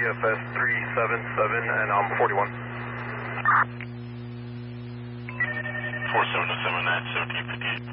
CFS 377, and I'm 41. 4707 at 1758.